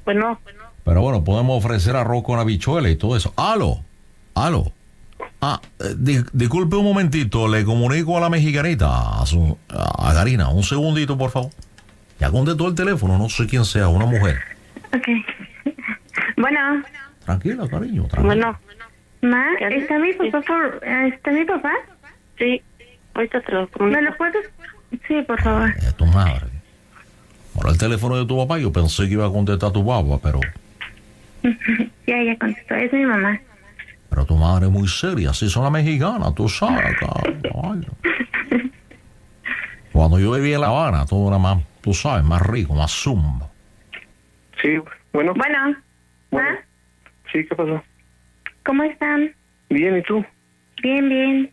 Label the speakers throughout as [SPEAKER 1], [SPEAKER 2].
[SPEAKER 1] Bueno,
[SPEAKER 2] Pero bueno, podemos ofrecer arroz con habichuela y todo eso. ¡Aló! ¡Aló! Disculpe un momentito, le comunico a la mexicanita, a Karina, un segundito, por favor. Ya contestó el teléfono, no sé quién sea, una mujer.
[SPEAKER 3] Ok. Bueno,
[SPEAKER 2] Tranquila, cariño, tranquila.
[SPEAKER 1] bueno,
[SPEAKER 3] ma,
[SPEAKER 1] ¿Qué haces?
[SPEAKER 3] ¿está mi papá?
[SPEAKER 1] sí. Ahorita te lo comunico.
[SPEAKER 3] ¿Me lo puedes? Sí, por favor.
[SPEAKER 2] Es tu madre. Ahora el teléfono de tu papá, yo pensé que iba a contestar tu papá, pero
[SPEAKER 3] Ya contestó. Es mi mamá.
[SPEAKER 2] tu madre es muy seria, así son las mexicanas, tú sabes, cabrón. Cuando yo vivía en La Habana, todo era más, tú sabes, más rico, más zumba.
[SPEAKER 1] Sí, bueno.
[SPEAKER 3] Bueno,
[SPEAKER 1] Bueno.
[SPEAKER 3] ma,
[SPEAKER 1] Sí, ¿qué pasó?
[SPEAKER 3] ¿cómo están?
[SPEAKER 1] Bien, ¿y tú?
[SPEAKER 3] Bien, bien.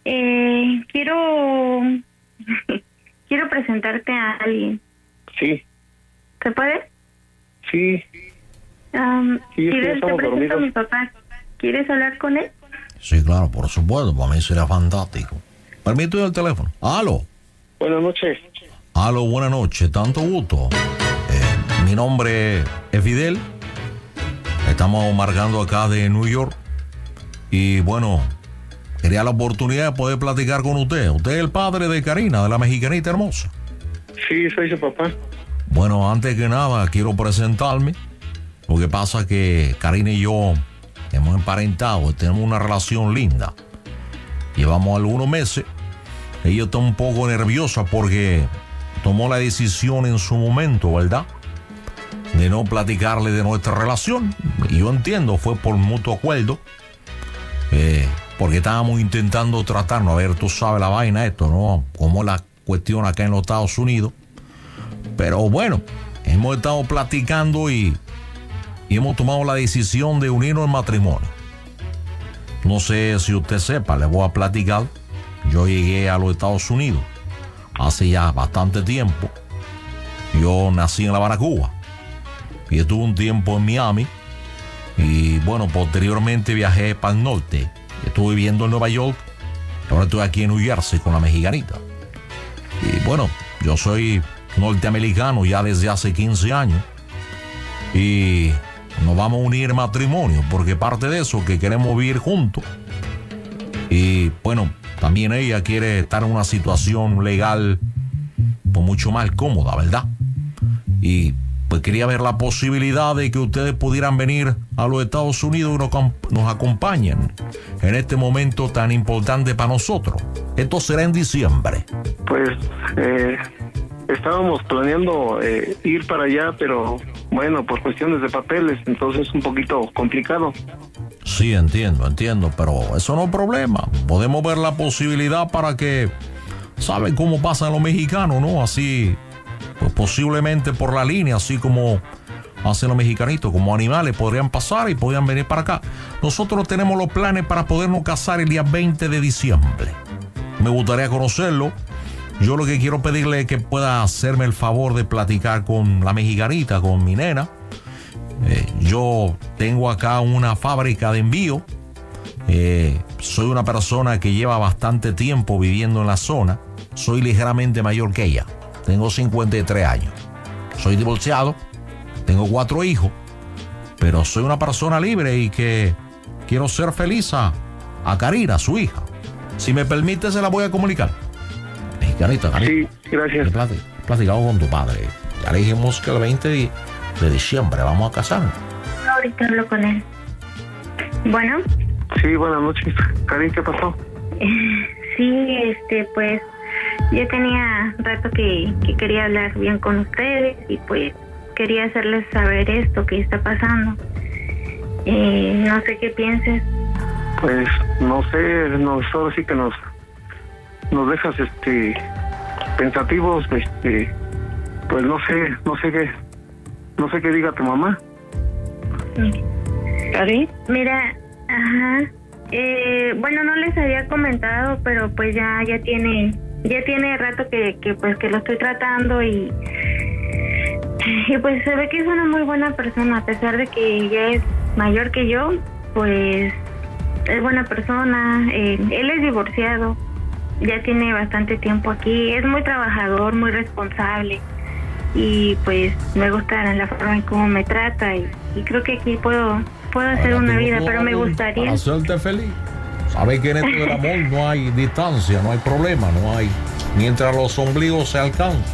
[SPEAKER 3] Quiero... quiero presentarte a alguien.
[SPEAKER 1] Sí,
[SPEAKER 3] ¿Se puede?
[SPEAKER 1] sí. Sí, es que ya
[SPEAKER 3] ¿Quieres te
[SPEAKER 1] estamos
[SPEAKER 3] presento a
[SPEAKER 1] dormidos.
[SPEAKER 3] mi papá? ¿Quieres hablar con él?
[SPEAKER 2] Sí, claro, por supuesto, para mí sería fantástico. Permítame el teléfono. ¡Aló!
[SPEAKER 1] Buenas noches.
[SPEAKER 2] Aló, buenas noches, tanto gusto. Mi nombre es Fidel. Estamos marcando acá de New York. Y bueno, quería la oportunidad de poder platicar con usted. Usted es el padre de Karina, de la mexicanita hermosa.
[SPEAKER 1] Sí, soy su papá.
[SPEAKER 2] Bueno, antes que nada, quiero presentarme. Lo que pasa es que Karina y yo hemos emparentado y tenemos una relación linda. Llevamos algunos meses. Ella está un poco nerviosa porque tomó la decisión en su momento, ¿verdad?, de no platicarle de nuestra relación. Y yo entiendo, fue por mutuo acuerdo, porque estábamos intentando tratarnos. A ver, tú sabes la vaina esto, ¿no? Como es la cuestión acá en los Estados Unidos. Pero bueno, hemos estado platicando y hemos tomado la decisión de unirnos en matrimonio. No sé si usted sepa, le voy a platicar. Yo llegué a los Estados Unidos hace ya bastante tiempo. Yo nací en La Habana, Cuba, y estuve un tiempo en Miami. Y bueno, posteriormente viajé para el norte. Estuve viviendo en Nueva York. Ahora estoy aquí en New Jersey con la mexicanita. Y bueno, yo soy norteamericano ya desde hace 15 años. Y nos vamos a unir en matrimonio, porque parte de eso, que queremos vivir juntos. Y bueno, también ella quiere estar en una situación legal pues mucho más cómoda, ¿verdad? Y pues quería ver la posibilidad de que ustedes pudieran venir a los Estados Unidos y nos acompañen en este momento tan importante para nosotros. Esto será en diciembre.
[SPEAKER 1] Pues estábamos planeando ir para allá, pero bueno, por cuestiones de papeles, entonces es un poquito complicado.
[SPEAKER 2] Sí, entiendo, pero eso no es problema. Podemos ver la posibilidad para que, ¿saben cómo pasan los mexicanos, no? Así, pues posiblemente por la línea, así como hacen los mexicanitos, como animales, podrían pasar y podrían venir para acá. Nosotros tenemos los planes para podernos casar el día 20 de diciembre. Me gustaría conocerlo. Yo lo que quiero pedirle es que pueda hacerme el favor de platicar con la mexicanita, con mi nena. Yo tengo acá una fábrica de envío. Soy una persona que lleva bastante tiempo viviendo en la zona. Soy ligeramente mayor que ella. Tengo 53 años. Soy divorciado. Tengo 4 hijos. Pero soy una persona libre y que quiero ser feliz a Karina, su hija. Si me permite, se la voy a comunicar. Mexicanita, Karina.
[SPEAKER 1] Sí, gracias.
[SPEAKER 2] He platicado con tu padre. Ya le dijimos que el 20 de diciembre vamos a casarnos.
[SPEAKER 3] Ahorita hablo con él. Bueno.
[SPEAKER 1] Sí, buenas noches. Karin, ¿qué pasó?
[SPEAKER 3] Sí, pues yo tenía rato que quería hablar bien con ustedes y pues quería hacerles saber esto que está pasando. No sé qué pienses.
[SPEAKER 1] Pues no sé, ahora sí que nos dejas pensativos, pues no sé qué diga tu mamá.
[SPEAKER 3] ¿Karin? Mira, ajá. Bueno, no les había comentado, pero pues ya tiene rato que pues que lo estoy tratando y pues se ve que es una muy buena persona, a pesar de que ya es mayor que yo, pues es buena persona. Él es divorciado, ya tiene bastante tiempo aquí, es muy trabajador, muy responsable. y pues me gusta la forma en cómo me trata y creo que aquí puedo hacer una vida, pero me gustaría
[SPEAKER 2] hacerte feliz. Sabes que en esto del amor no hay distancia, no hay problema, no hay, mientras los ombligos se alcanzan.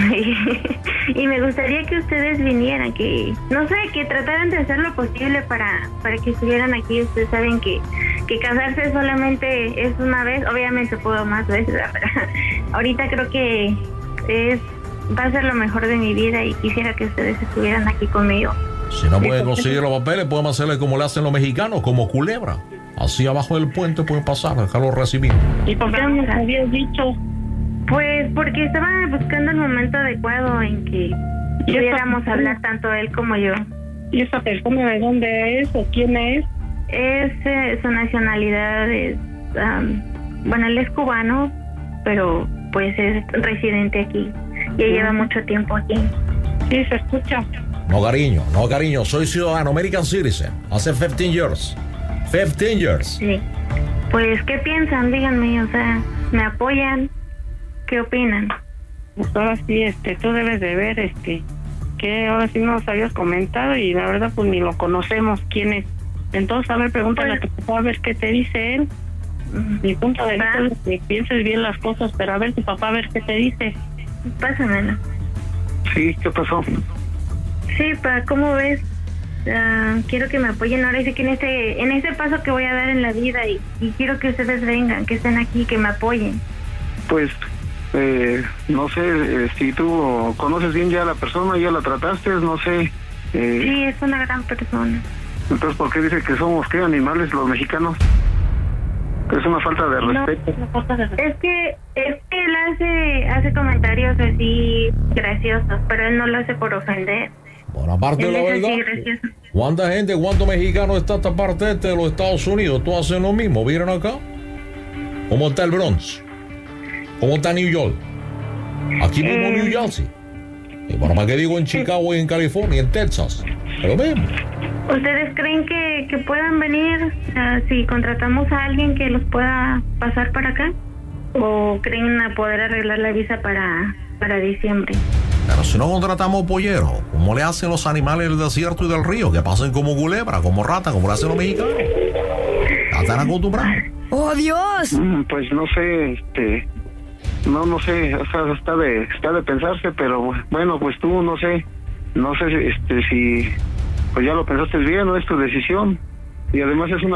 [SPEAKER 3] Y me gustaría que ustedes vinieran, que no sé, que trataran de hacer lo posible para que estuvieran aquí. Ustedes saben que casarse solamente es una vez, obviamente puedo más veces, pero ahorita creo que va a ser lo mejor de mi vida y quisiera que ustedes estuvieran aquí conmigo.
[SPEAKER 2] Si no pueden conseguir los papeles, podemos hacerle como le hacen los mexicanos, como culebra. Así abajo del puente pueden pasar, dejarlo recibir.
[SPEAKER 4] ¿Y por qué no nos habías dicho?
[SPEAKER 3] Pues porque estaba buscando el momento adecuado en que pudiéramos hablar tanto él como yo.
[SPEAKER 4] ¿Y esa persona de dónde es o quién es?
[SPEAKER 3] Su nacionalidad es, bueno, él es cubano, pero pues es residente aquí. Ya lleva mucho tiempo aquí.
[SPEAKER 4] Sí, se escucha.
[SPEAKER 2] No, cariño, soy ciudadano, American citizen, hace 15 years. 15 years.
[SPEAKER 3] Sí. Pues, ¿qué piensan? Díganme, o sea, ¿me apoyan? ¿Qué opinan?
[SPEAKER 4] Pues ahora sí, tú debes de ver, que ahora sí nos habías comentado y la verdad pues ni lo conocemos quién es. Entonces, a ver, pregúntale a tu papá a ver qué te dice él. Mi punto de vista es que pienses bien las cosas, pero a ver tu papá a ver qué te dice.
[SPEAKER 3] Pásamelo.
[SPEAKER 1] Sí, ¿qué pasó?
[SPEAKER 3] Sí, ¿cómo ves? Quiero que me apoyen ahora sí que en este paso que voy a dar en la vida y quiero que ustedes vengan, que estén aquí, que me apoyen.
[SPEAKER 1] Pues, no sé, si tú conoces bien ya a la persona, ya la trataste, no sé.
[SPEAKER 3] Sí, es una gran persona.
[SPEAKER 1] Entonces, ¿por qué dice que somos, qué, animales los mexicanos? Es una falta de respeto.
[SPEAKER 3] Es que él hace comentarios así graciosos, pero él no lo hace por ofender.
[SPEAKER 2] Bueno, aparte de la verdad, ¿cuántos mexicanos está esta parte de los Estados Unidos? Todos hacen lo mismo, ¿vieron acá? ¿Cómo está el Bronx? ¿Cómo está New York? Aquí mismo en New Jersey. Y bueno, ¿para qué digo en Chicago y en California, en Texas? Es lo mismo.
[SPEAKER 3] ¿Ustedes creen que puedan venir si contratamos a alguien que los pueda pasar para acá? ¿O creen poder arreglar la visa para diciembre?
[SPEAKER 2] Pero si no contratamos polleros, ¿cómo le hacen los animales del desierto y del río? Que pasen como culebra, como rata, como le hacen los mexicanos. Ya están acostumbrados.
[SPEAKER 5] ¡Oh, Dios!
[SPEAKER 1] Pues no sé, no sé, o sea, está de pensarse, pero bueno, pues tú no sé si pues ya lo pensaste bien, no es tu decisión, y además es una